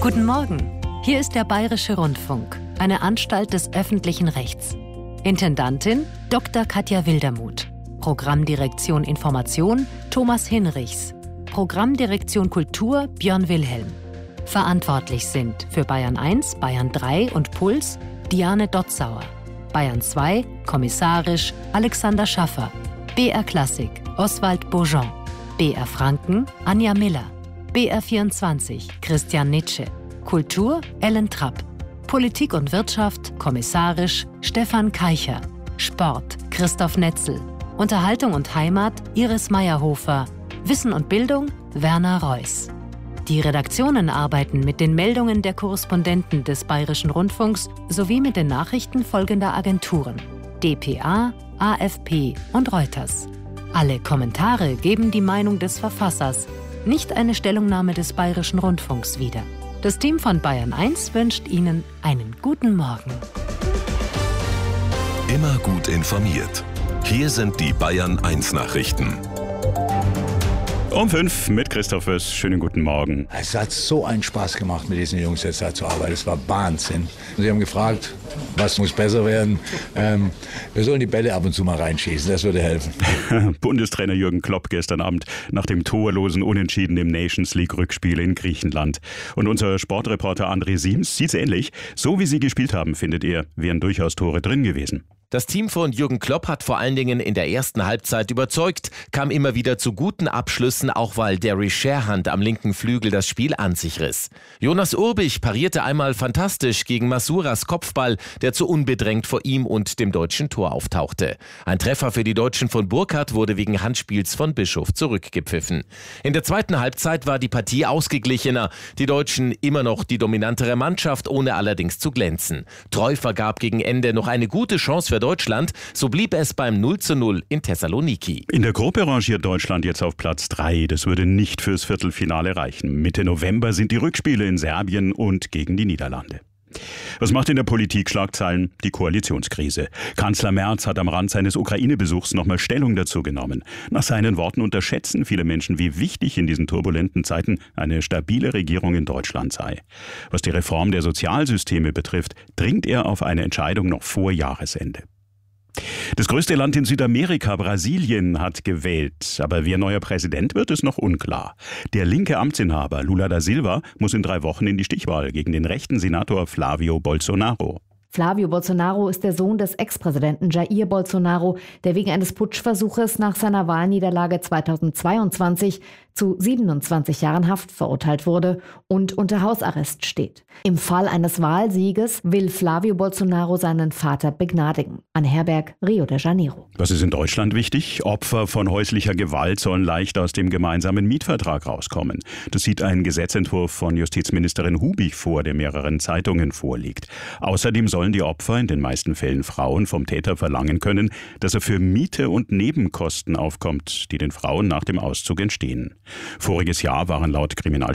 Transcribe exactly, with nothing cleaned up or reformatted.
Guten Morgen, hier ist der Bayerische Rundfunk, eine Anstalt des öffentlichen Rechts. Intendantin Doktor Katja Wildermuth. Programmdirektion Information Thomas Hinrichs. Programmdirektion Kultur Björn Wilhelm. Verantwortlich sind für Bayern eins, Bayern drei und Puls Diane Dotzauer. Bayern zwei, kommissarisch Alexander Schaffer. B R Klassik Oswald Beaujean. B R Franken Anja Miller. B R vierundzwanzig Christian Nitsche. Kultur Ellen Trapp. Politik und Wirtschaft kommissarisch Stefan Keicher. Sport Christoph Netzel. Unterhaltung und Heimat Iris Meyerhofer. Wissen und Bildung Werner Reuss. Die Redaktionen arbeiten mit den Meldungen der Korrespondenten des Bayerischen Rundfunks sowie mit den Nachrichten folgender Agenturen: D P A, A F P und Reuters. Alle Kommentare geben die Meinung des Verfassers, nicht eine Stellungnahme des Bayerischen Rundfunks wieder. Das Team von Bayern eins wünscht Ihnen einen guten Morgen. Immer gut informiert. Hier sind die Bayern eins Nachrichten. Um fünf mit Christoph Wöss. Schönen guten Morgen. Es hat so einen Spaß gemacht, mit diesen Jungs jetzt da zu arbeiten. Es war Wahnsinn. Sie haben gefragt, was muss besser werden. Ähm, wir sollen die Bälle ab und zu mal reinschießen, das würde helfen. Bundestrainer Jürgen Klopp gestern Abend nach dem torlosen Unentschieden im Nations League Rückspiel in Griechenland. Und unser Sportreporter André Siems sieht es ähnlich. So wie sie gespielt haben, findet er, wären durchaus Tore drin gewesen. Das Team von Jürgen Klopp hat vor allen Dingen in der ersten Halbzeit überzeugt, kam immer wieder zu guten Abschlüssen, auch weil Derry Sherhand am linken Flügel das Spiel an sich riss. Jonas Urbich parierte einmal fantastisch gegen Masuras Kopfball, der zu unbedrängt vor ihm und dem deutschen Tor auftauchte. Ein Treffer für die Deutschen von Burkhardt wurde wegen Handspiels von Bischof zurückgepfiffen. In der zweiten Halbzeit war die Partie ausgeglichener. Die Deutschen immer noch die dominantere Mannschaft, ohne allerdings zu glänzen. Treu vergab gegen Ende noch eine gute Chance für Deutschland, so blieb es beim null zu null in Thessaloniki. In der Gruppe rangiert Deutschland jetzt auf Platz drei. Das würde nicht fürs Viertelfinale reichen. Mitte November sind die Rückspiele in Serbien und gegen die Niederlande. Was macht in der Politik Schlagzeilen? Die Koalitionskrise. Kanzler Merz hat am Rand seines Ukraine-Besuchs nochmal Stellung dazu genommen. Nach seinen Worten unterschätzen viele Menschen, wie wichtig in diesen turbulenten Zeiten eine stabile Regierung in Deutschland sei. Was die Reform der Sozialsysteme betrifft, dringt er auf eine Entscheidung noch vor Jahresende. Das größte Land in Südamerika, Brasilien, hat gewählt. Aber wer neuer Präsident wird, ist noch unklar. Der linke Amtsinhaber Lula da Silva muss in drei Wochen in die Stichwahl gegen den rechten Senator Flavio Bolsonaro. Flavio Bolsonaro ist der Sohn des Ex-Präsidenten Jair Bolsonaro, der wegen eines Putschversuches nach seiner Wahlniederlage zweitausendzweiundzwanzig zu siebenundzwanzig Jahren Haft verurteilt wurde und unter Hausarrest steht. Im Fall eines Wahlsieges will Flavio Bolsonaro seinen Vater begnadigen. Anne Herberg, Rio de Janeiro. Was ist in Deutschland wichtig? Opfer von häuslicher Gewalt sollen leicht aus dem gemeinsamen Mietvertrag rauskommen. Das sieht ein Gesetzentwurf von Justizministerin Hubig vor, der mehreren Zeitungen vorliegt. Außerdem sollen die Opfer, in den meisten Fällen Frauen, vom Täter verlangen können, dass er für Miete und Nebenkosten aufkommt, die den Frauen nach dem Auszug entstehen. Voriges Jahr waren laut Kriminal